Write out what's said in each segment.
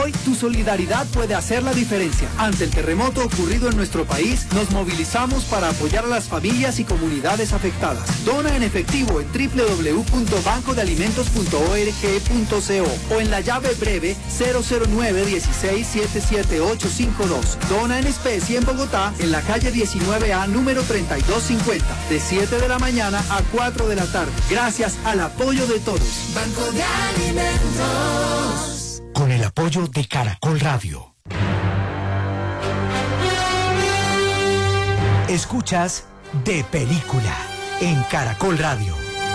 Hoy tu solidaridad puede hacer la diferencia. Ante el terremoto ocurrido en nuestro país, nos movilizamos para apoyar a las familias y comunidades afectadas. Dona en efectivo en www.bancodealimentos.org.co o en la llave breve 009-16-77852. Dona en especie en Bogotá, en la calle 19A, número 3250, de 7 de la mañana a 4 de la tarde. Gracias al apoyo de todos. Banco de Alimentos. Con el apoyo de Caracol Radio. Escuchas De Película en Caracol Radio.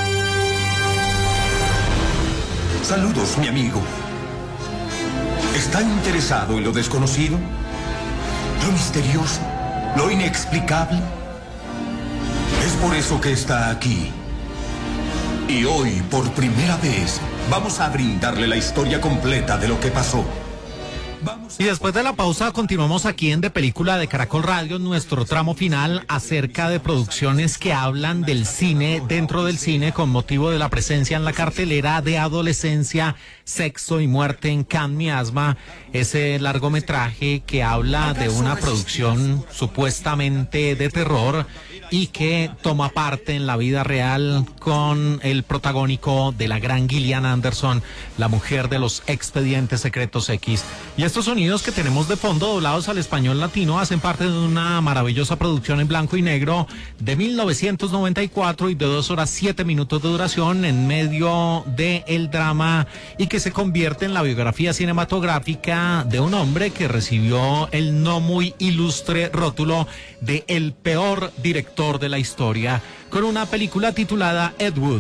Saludos, mi amigo. ¿Está interesado en lo desconocido? ¿Lo misterioso? ¿Lo inexplicable? Es por eso que está aquí. Y hoy, por primera vez, vamos a brindarle la historia completa de lo que pasó. Y después de la pausa continuamos aquí en De Película de Caracol Radio, nuestro tramo final acerca de producciones que hablan del cine dentro del cine con motivo de la presencia en la cartelera de Adolescencia, Sexo y Muerte en Can Miasma, ese largometraje que habla de una producción supuestamente de terror y que toma parte en la vida real con el protagónico de la gran Gillian Anderson, la mujer de los Expedientes Secretos X. Y estos sonidos que tenemos de fondo doblados al español latino hacen parte de una maravillosa producción en blanco y negro de 1994 y de 2 horas 7 minutos de duración en medio del drama y que se convierte en la biografía cinematográfica de un hombre que recibió el no muy ilustre rótulo de el peor director de la historia, con una película titulada Ed Wood.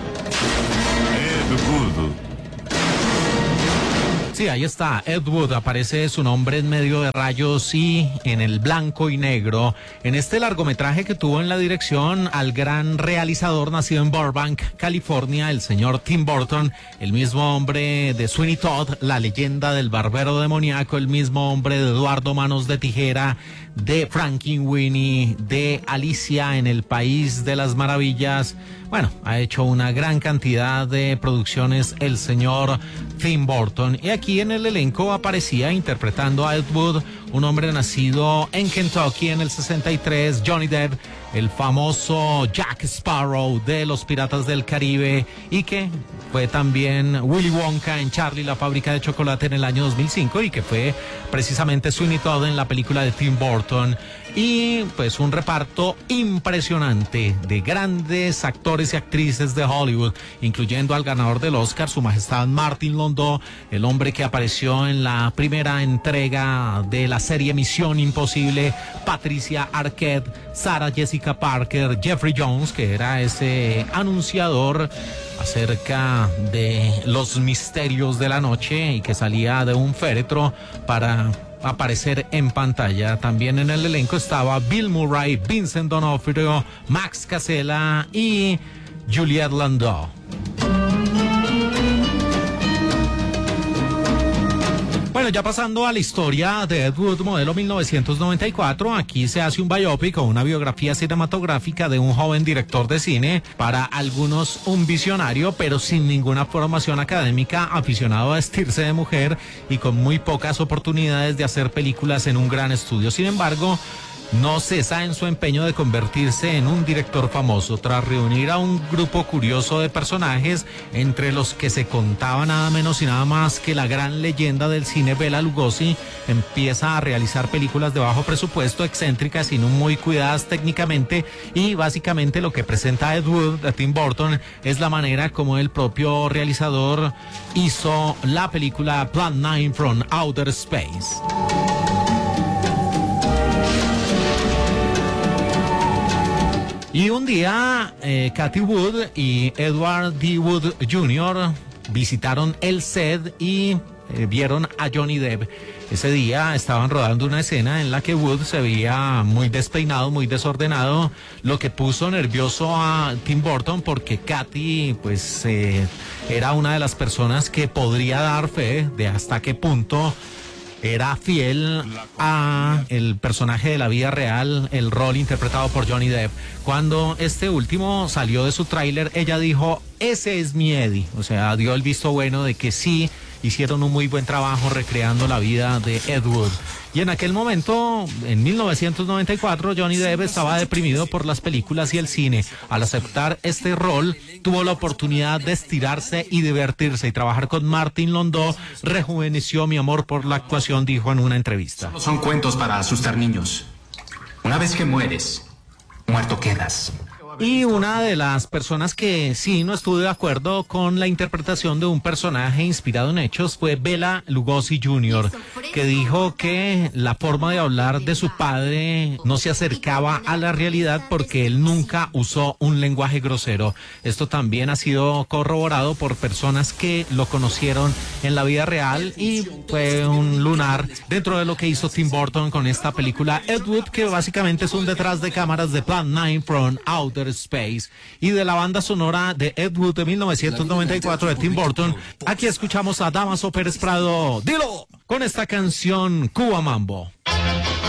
Sí, ahí está, Ed Wood, aparece su nombre en medio de rayos y en el blanco y negro, en este largometraje que tuvo en la dirección al gran realizador nacido en Burbank, California, el señor Tim Burton, el mismo hombre de Sweeney Todd, la leyenda del barbero demoníaco, el mismo hombre de Eduardo Manos de Tijera, de Frankenweenie, de Alicia en el País de las Maravillas. Bueno, ha hecho una gran cantidad de producciones el señor Tim Burton. Y aquí en el elenco aparecía interpretando a Ed Wood, un hombre nacido en Kentucky en el 63, Johnny Depp, el famoso Jack Sparrow de los Piratas del Caribe, y que fue también Willy Wonka en Charlie la fábrica de chocolate en el año 2005 y que fue precisamente Sweeney Todd en la película de Tim Burton. Y pues un reparto impresionante de grandes actores y actrices de Hollywood, incluyendo al ganador del Oscar, Su Majestad Martin Landau, el hombre que apareció en la primera entrega de la serie Misión Imposible, Patricia Arquette, Sarah Jessica Parker, Jeffrey Jones, que era ese anunciador acerca de los misterios de la noche y que salía de un féretro para aparecer en pantalla. También en el elenco estaba Bill Murray, Vincent D'Onofrio, Max Casella y Juliette Landau. Bueno, ya pasando a la historia de Ed Wood, modelo 1994, aquí se hace un biopic o una biografía cinematográfica de un joven director de cine, para algunos un visionario, pero sin ninguna formación académica, aficionado a vestirse de mujer y con muy pocas oportunidades de hacer películas en un gran estudio. Sin embargo, no cesa en su empeño de convertirse en un director famoso, tras reunir a un grupo curioso de personajes, entre los que se contaba nada menos y nada más que la gran leyenda del cine Bela Lugosi. Empieza a realizar películas de bajo presupuesto, excéntricas y no muy cuidadas técnicamente, y básicamente lo que presenta Ed Wood a Tim Burton es la manera como el propio realizador hizo la película Plan 9 from Outer Space. Y un día, Kathy Wood y Edward D. Wood Jr. visitaron el set y vieron a Johnny Depp. Ese día estaban rodando una escena en la que Wood se veía muy despeinado, muy desordenado, lo que puso nervioso a Tim Burton, porque Kathy pues era una de las personas que podría dar fe de hasta qué punto era fiel a el personaje de la vida real, el rol interpretado por Johnny Depp. Cuando este último salió de su tráiler, ella dijo: ese es mi Eddie. O sea, dio el visto bueno de que sí hicieron un muy buen trabajo recreando la vida de Ed Wood. Y en aquel momento, en 1994, Johnny Depp estaba deprimido por las películas y el cine. Al aceptar este rol, tuvo la oportunidad de estirarse y divertirse, y trabajar con Martin Landau rejuveneció mi amor por la actuación, dijo en una entrevista. Solo son cuentos para asustar niños. Una vez que mueres, muerto quedas. Y una de las personas que sí no estuvo de acuerdo con la interpretación de un personaje inspirado en hechos fue Bela Lugosi Jr., que dijo que la forma de hablar de su padre no se acercaba a la realidad porque él nunca usó un lenguaje grosero. Esto también ha sido corroborado por personas que lo conocieron en la vida real, y fue un lunar dentro de lo que hizo Tim Burton con esta película Ed Wood, que básicamente es un detrás de cámaras de Plan 9 from Outer Space. Y de la banda sonora de Ed Wood de 1994 de Tim Burton, aquí escuchamos a Damaso Pérez Prado, dilo, con esta canción Cuba Mambo.